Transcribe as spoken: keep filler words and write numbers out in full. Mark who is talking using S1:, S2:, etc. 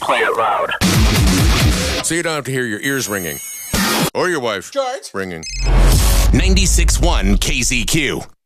S1: play it loud.
S2: So you don't have to hear your ears ringing. Or your wife
S3: George?
S2: ringing.
S4: ninety-six point one K Z Q.